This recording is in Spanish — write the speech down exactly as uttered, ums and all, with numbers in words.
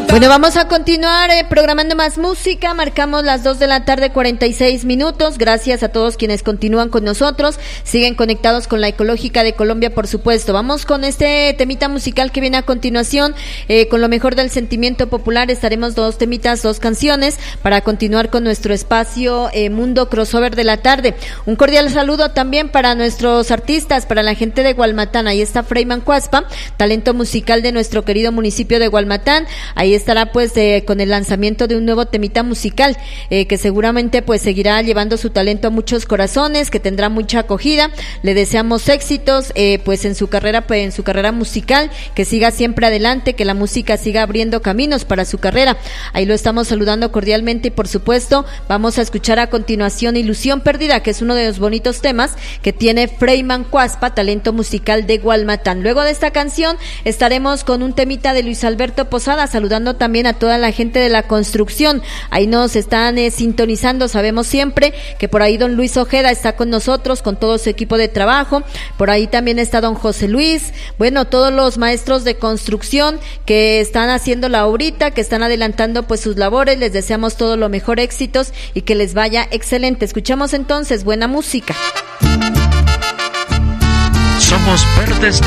Bueno, vamos a continuar eh, programando más música. Marcamos las dos de la tarde, cuarenta y seis minutos. Gracias a todos quienes continúan con nosotros. Siguen conectados con la Ecológica de Colombia, por supuesto. Vamos con este temita musical que viene a continuación. Eh, con lo mejor del sentimiento popular estaremos dos temitas, dos canciones para continuar con nuestro espacio eh, Mundo Crossover de la tarde. Un cordial saludo también para nuestros artistas, para la gente de Gualmatán. Ahí está Freyman Cuaspa, talento musical de nuestro querido municipio de Gualmatán. Ahí estará pues eh, con el lanzamiento de un nuevo temita musical eh, que seguramente pues seguirá llevando su talento a muchos corazones, que tendrá mucha acogida. Le deseamos éxitos eh, pues en su carrera pues, en su carrera musical, que siga siempre adelante, que la música siga abriendo caminos para su carrera. Ahí lo estamos saludando cordialmente y por supuesto vamos a escuchar a continuación Ilusión Perdida, que es uno de los bonitos temas que tiene Freyman Cuaspa, talento musical de Gualmatán. Luego de esta canción estaremos con un temita de Luis Alberto Posada, saludando también a toda la gente de la construcción. Ahí nos están eh, sintonizando. Sabemos siempre que por ahí don Luis Ojeda está con nosotros, con todo su equipo de trabajo. Por ahí también está don José Luis. Bueno, todos los maestros de construcción que están haciendo la obrita, que están adelantando pues sus labores. Les deseamos todo lo mejor, éxitos y que les vaya excelente. Escuchamos entonces buena música. Somos Verdes